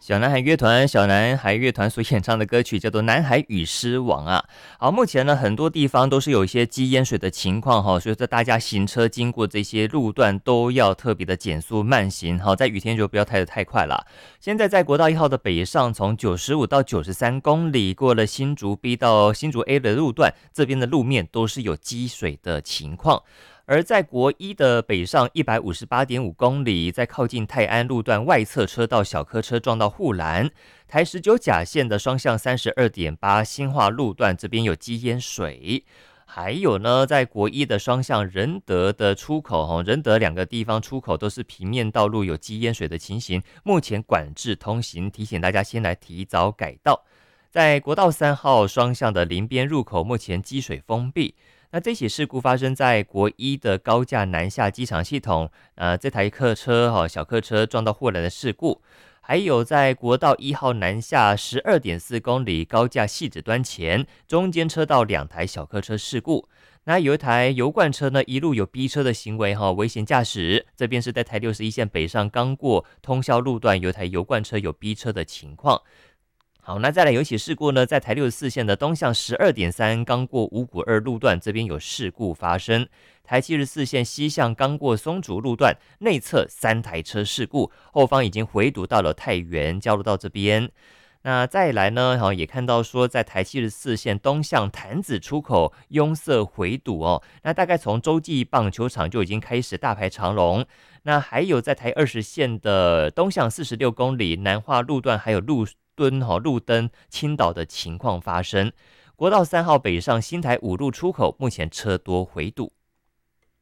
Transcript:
小男孩乐团，小男孩乐团所演唱的歌曲叫做《南海与狮王》啊。好，目前呢很多地方都是有一些积淹水的情况哈，所以说大家行车经过这些路段都要特别的减速慢行，好，在雨天就不要开得太快了。现在在国道1号的北上，从95到93公里，过了新竹 B 到新竹 A 的路段，这边的路面都是有积水的情况。而在国一的北上158.5公里，在靠近泰安路段外侧车道小客车撞到护栏，台19甲线的双向32.8新化路段这边有积淹水。还有呢，在国一的双向仁德的出口，仁德两个地方出口都是平面道路有积淹水的情形，目前管制通行，提醒大家先来提早改道。在国道3号双向的林边入口，目前积水封闭。那这起事故发生在国一的高架南下机场系统，这台客车小客车撞到护栏的事故，还有在国道1号南下12.4公里高架汐止端前，中间车道2台小客车事故。那有一台油罐车呢，一路有逼车的行为危险驾驶。这边是在台61线北上刚过通霄路段，有一台油罐车有逼车的情况。好，那再来有一起事故呢，在台64线的东向12.3刚过五股2路段，这边有事故发生。台74线西向刚过松竹路段，内侧3台车事故，后方已经回堵到了太原交流道这边。那再来呢，也看到说在台74线东向潭子出口拥塞回堵那大概从洲际棒球场就已经开始大排长龙。那还有在台20线的东向46公里南化路段，还有路灯倾倒的情况发生。国道3号北上新台5路出口目前车多回堵。